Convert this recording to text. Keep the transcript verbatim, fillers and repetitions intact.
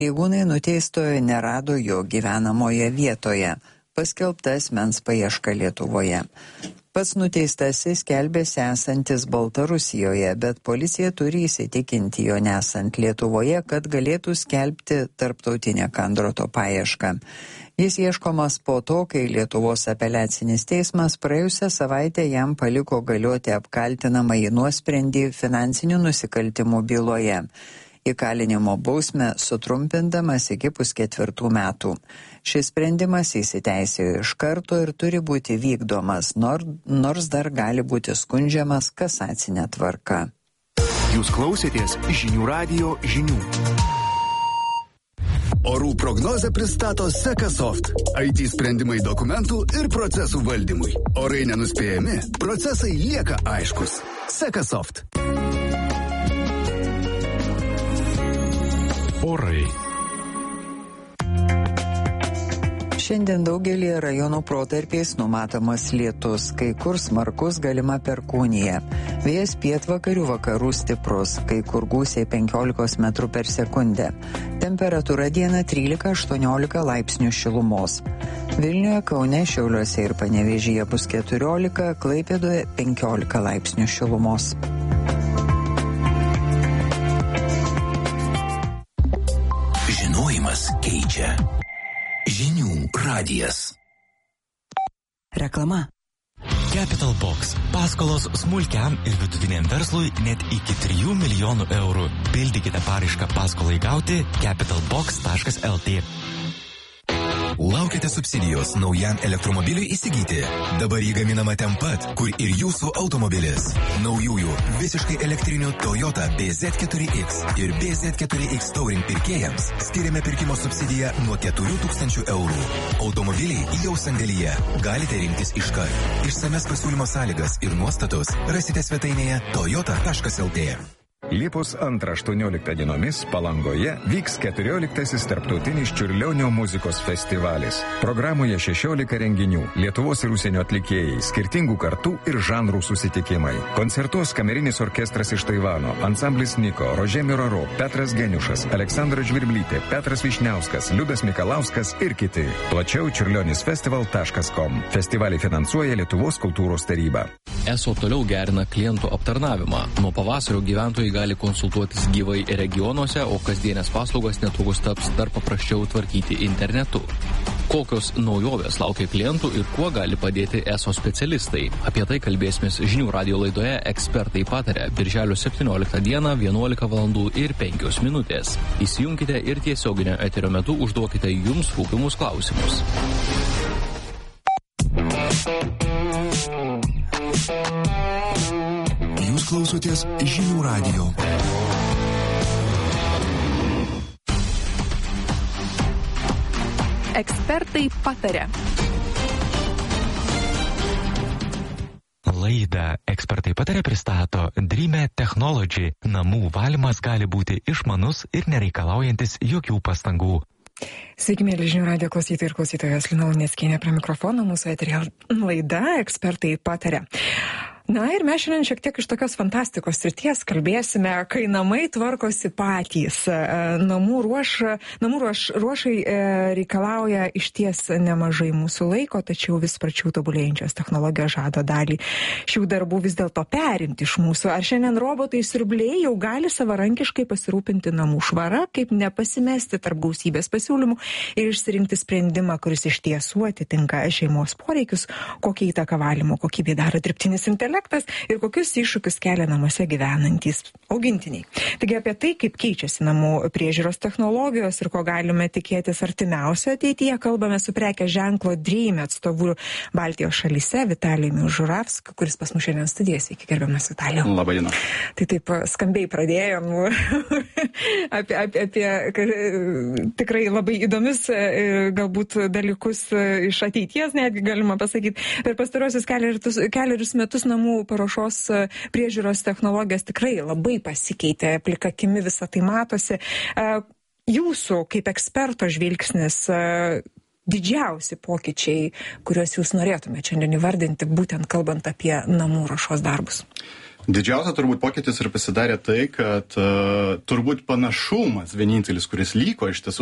Pareigūnai nuteistojo nerado jo gyvenamoje vietoje, paskelbta asmens paieška Lietuvoje. Pats nuteistasis skelbėsi esantis Baltarusijoje, bet policija turi įsitikinti jo nesant Lietuvoje, kad galėtų skelbti tarptautinę Kandroto paiešką. Jis ieškomas po to, kai Lietuvos apeliacinis teismas praėjusią savaitę jam paliko galioti apkaltinamąjį nuosprendį finansinių nusikaltimų byloje. Įkalinimo bausmę sutrumpindamas iki pusketvirtų metų. Šis sprendimas įsiteisėjo iš karto ir turi būti vykdomas, nor, nors dar gali būti skundžiamas kasacinė tvarka. Jūs klausėtės žinių radijo žinių. Orų prognozę pristato Sekasoft. I T sprendimai dokumentų ir procesų valdymui. Orai nenuspėjami, procesai lieka aiškus. Sekasoft. Orai. Šiandien daugelį rajonų protarpiais numatomas lietus, kai kur smarkus, galima perkūnija. Vėjas pietvakarių vakarų stiprus, kai kur gūsiai penkiolikos metrų per sekundę. Temperatūra dieną trylika aštuoniolika laipsnių šilumos. Vilniuje, Kaune, Šiauliuose ir Panevėžyje bus keturiolika, Klaipėdoje penkiolika laipsnių šilumos. Žinojimas keičia. Žinių radijas. Reklama. Capital Box. Paskolos smulkiam ir vidutiniam verslui net iki trijų milijonų eurų. Pildykite paraišką paskolai gauti capital box taškas el tė. Laukite subsidijos naujam elektromobiliui įsigyti. Dabar jį gaminama ten pat, kur ir jūsų automobilis. Naujųjų visiškai elektrinių Toyota B Z keturi X ir B Z keturi X Touring pirkėjams skiriame pirkimo subsidiją nuo keturių tūkstančių eurų. Automobiliai jau sandėlyje. Galite rinktis iškart. Išsames pasiūlymo sąlygas ir nuostatos rasite svetainėje toyota taškas el tė. Liepos antrą aštuonioliktą dienomis Palangoje vyks keturioliktasis tarptautinis Čiurlionio muzikos festivalis. Programoje šešiolika renginių, Lietuvos ir užsienio atlikėjai, skirtingų kartų ir žanrų susitikimai. Koncertuos kamerinis orkestras iš Taivano, ansamblis Niko, Rožė Miraro, Petras Geniušas, Aleksandra Žvirblytė, Petras Višniauskas, Liudas Mikalauskas ir kiti. Plačiau čiurlionisfestival taškas kom. Festivalį finansuoja Lietuvos kultūros taryba. Eso toliau gerina klientų aptarnavimą. Nuo pavasario gyventojai gali konsultuotis gyvai regionuose, o kasdienės paslaugas netrukus taps dar paprasčiau tvarkyti internetu. Kokios naujovės laukia klientų ir kuo gali padėti Eso specialistai? Apie tai kalbėsimės žinių radijo laidoje Ekspertai pataria birželio septynioliktą dieną vienuolika valandų ir penkios minutės. Įsijunkite ir tiesioginio eterio metu užduokite jums rūpimus klausimus. Jūs klausotės žinių radijo. Ekspertai pataria. Laidą Ekspertai pataria pristato Dreame Technology. Namų valymas gali būti išmanus ir nereikalaujantis jokių pastangų. Sveiki, mėly žinių radijo klausytojai ir klausytojos, Lina Luneckienė prie mikrofono, mūsų eteryje laida Ekspertai pataria. Na ir mes šiandien šiek tiek iš tokios fantastikos srities kalbėsime, kai namai tvarkosi patys. Namų, ruoš, namų ruoš, ruošai reikalauja išties nemažai mūsų laiko, tačiau vis sparčiau tobulėjančios technologijos žada dalį šių darbų vis dėlto perimti iš mūsų. Ar šiandien robotai siurbliai jau gali savarankiškai pasirūpinti namų švara, kaip nepasimesti tarp gausybės pasiūlymų ir išsirinkti sprendimą, kuris iš tiesų atitinka šeimos poreikius, kokią įtaką valymo kokybė daro dirbtinis intelektas ir kokius iššūkius kelia namuose gyvenantys augintiniai. Taigi apie tai, kaip keičiasi namų priežiūros technologijos ir ko galime tikėtis artimiausio ateityje, kalbame su prekės ženklo Dreame atstovu Baltijos šalyse Vitalijumi Žuravskiu, kuris pas mus šiandien studijas. Sveiki, gerbiamas Vitalijau. Labai diena. Tai taip skambiai pradėjom apie, apie, apie tikrai labai įdomius galbūt dalykus iš ateities, netgi galima pasakyti. Per pastarosius keliarius, keliarius metus namų paruošos priežiūros technologijos tikrai labai pasikeitė, plika akimi visą tai matosi. Jūsų kaip eksperto žvilgsnis, didžiausi pokyčiai, kuriuos jūs norėtumėte šiandien įvardinti, būtent kalbant apie namų ruošos darbus? Didžiausia turbūt pokytis ir pasidarė tai, kad uh, turbūt panašumas vienintelis, kuris liko iš tiesų